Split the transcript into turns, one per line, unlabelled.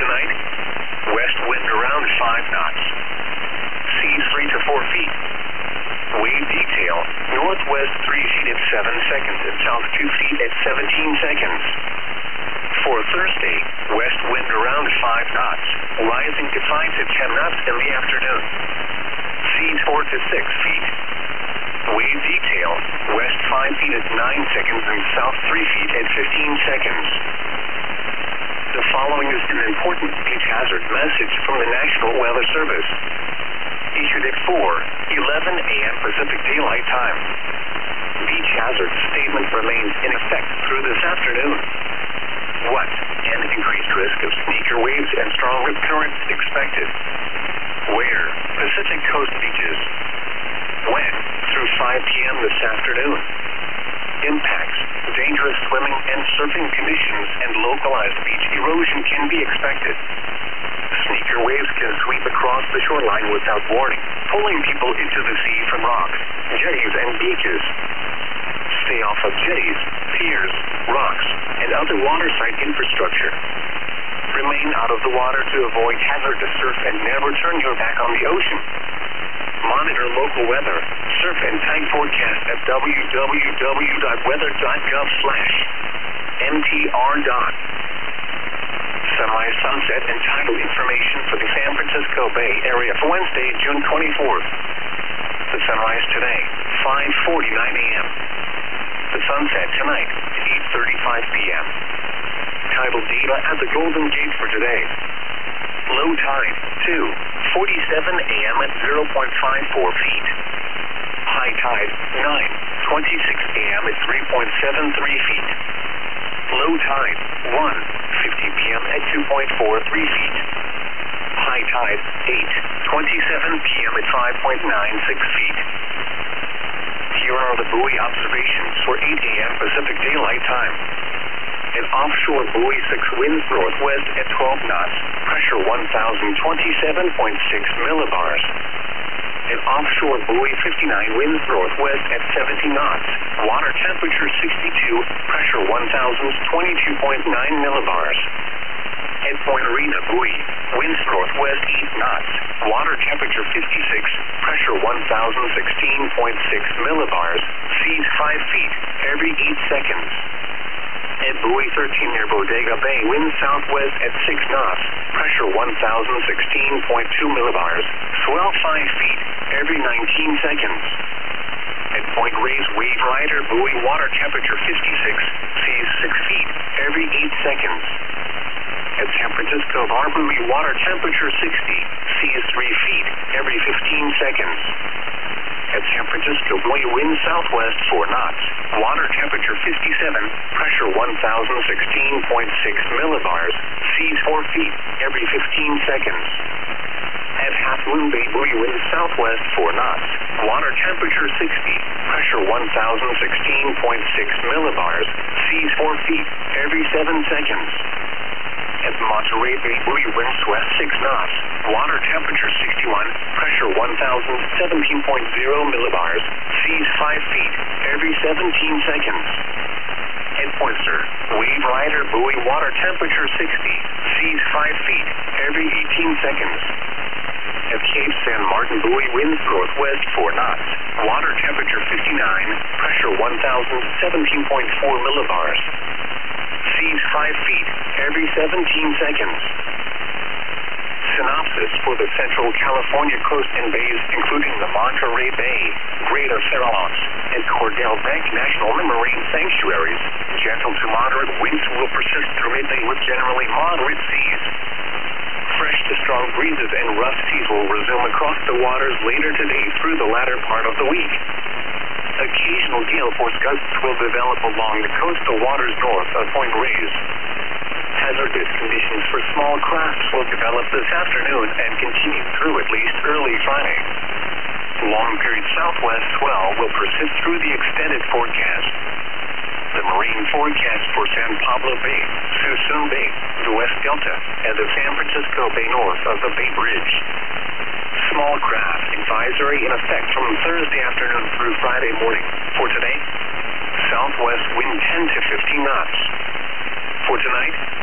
tonight, west wind around 5 knots. Seas 3 to 4 feet. Wave detail, northwest 3 feet at 7 seconds and south 2 feet at 17 seconds. For Thursday, west wind around 5 knots, rising to 5 to 10 knots in the afternoon. Seas 4 to 6 feet. Wave detail, west 5 feet at 9 seconds and south 3 feet at 15 seconds. The following is an important beach hazard message from the National Weather Service. Issued at 4:11 a.m. Pacific Daylight Time. Beach hazard statement remains in effect through this afternoon. What? An increased risk of sneaker waves and strong rip currents expected. Where? Pacific Coast beaches. When? Through 5 p.m. this afternoon. Impacts, dangerous swimming and surfing conditions, and localized beach erosion can be expected. Sneaker waves can sweep across the shoreline without warning, pulling people into the sea from rocks, jetties, and beaches. Stay off of jetties, piers, rocks, and other waterside infrastructure. Remain out of the water to avoid hazardous surf and never turn your back on the ocean. Monitor local weather, surf and tide forecast at www.weather.gov/mtr. Sunrise, sunset, and tidal information for the San Francisco Bay Area for Wednesday, June 24th. The sunrise today, 5:49 a.m. The sunset tonight, 8:35 p.m. Tidal data at the Golden Gate for today. Low tide, 2:47 a.m. at 0.54 feet. High tide, 9:26 a.m. at 3.73 feet. Low tide, 1:50 p.m. at 2.43 feet. High tide, 8:27 p.m. at 5.96 feet. Here are the buoy observations for 8 a.m. Pacific Daylight Time. An offshore buoy 6 winds northwest at 12 knots, pressure 1,027.6 millibars. An offshore buoy 59 winds northwest at 70 knots, water temperature 62, pressure 1,022.9 millibars. At Point Arena buoy, winds northwest 8 knots, water temperature 56, pressure 1,016.6 millibars, seas 5 feet every 8 seconds. At buoy 13 near Bodega Bay, winds southwest at 6 knots, pressure 1,016.2 millibars, swell 5 feet every 19 seconds. At Point Reyes Wave Rider buoy, water temperature 56, seas 6 feet every 8 seconds. At San Francisco Bar buoy, water temperature 60, seas 3 feet every 15 seconds. At San Francisco buoy, wind southwest 4 knots, water temperature 57, pressure 1,016.6 millibars, seas 4 feet every 15 seconds. At Half Moon Bay buoy, wind southwest 4 knots, water temperature 60, pressure 1,016.6 millibars, seas 4 feet every 7 seconds. At Monterey Bay buoy, winds west 6 knots, water temperature 61, pressure 1,017.0 millibars, seas 5 feet every 17 seconds. At Poinsett Wave Rider buoy, water temperature 60, seas 5 feet every 18 seconds. At Cape San Martin buoy, winds northwest 4 knots, water temperature 59, pressure 1,017.4 millibars. Seas 5 feet every 17 seconds. Synopsis for the Central California coast and bays, including the Monterey Bay, Greater Farallones, and Cordell Bank National Marine Sanctuaries. Gentle to moderate winds will persist through midday with generally moderate seas. Fresh to strong breezes and rough seas will resume across the waters later today through the latter part of the week. Occasional gale force gusts will develop along the coastal waters north of Point Reyes. Hazardous conditions for small crafts will develop this afternoon and continue through at least early Friday. Long-period southwest swell will persist through the extended forecast. The marine forecast for San Pablo Bay, Suisun Bay, the West Delta, and the San Francisco Bay north of the Bay Bridge. Small craft advisory in effect from Thursday afternoon through Friday morning. For today, southwest wind 10 to 15 knots. For tonight,